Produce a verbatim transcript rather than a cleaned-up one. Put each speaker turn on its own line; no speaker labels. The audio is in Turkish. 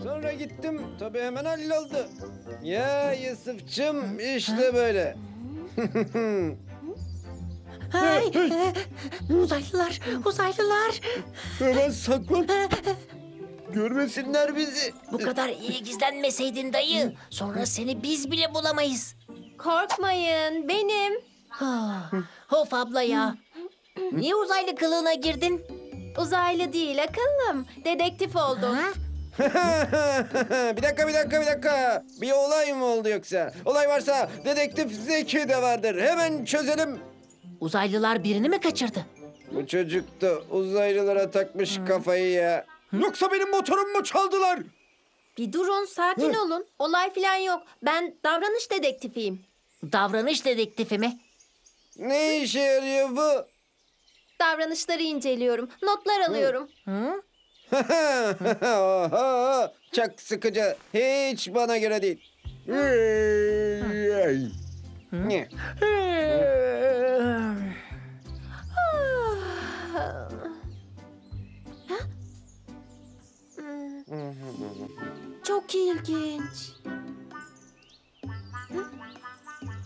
Sonra gittim, tabii hemen halloldu. Ya Yusuf'cum, işte böyle.
Ay, uzaylılar, uzaylılar.
Hemen saklan. Görmesinler bizi.
Bu kadar iyi gizlenmeseydin dayı. Sonra seni biz bile bulamayız.
Korkmayın, benim.
Ah, Of abla ya. Niye uzaylı kılığına girdin?
Uzaylı değil, akıllım. Dedektif oldum.
Ha?
Bir dakika, bir dakika, bir dakika. Bir olay mı oldu yoksa? Olay varsa dedektif Zeki de vardır. Hemen çözelim.
Uzaylılar birini mi kaçırdı?
Bu çocuk da uzaylılara takmış kafayı ya. Yoksa benim motorumu çaldılar?
Bir durun, sakin olun. Olay falan yok. Ben davranış dedektifiyim.
Davranış dedektifi mi?
Ne işe yarıyor bu?
Davranışları inceliyorum, notlar alıyorum.
Hı?
Oho, çok sıkıcı. Hiç bana göre değil. Ne?
Çok ilginç.